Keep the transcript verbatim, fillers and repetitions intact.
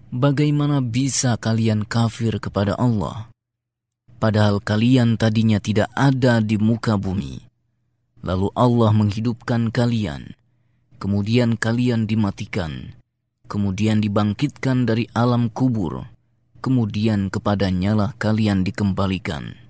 Bagaimana bisa kalian kafir kepada Allah, padahal kalian tadinya tidak ada di muka bumi? Lalu Allah menghidupkan kalian, kemudian kalian dimatikan, kemudian dibangkitkan dari alam kubur, kemudian kepadanyalah kalian dikembalikan.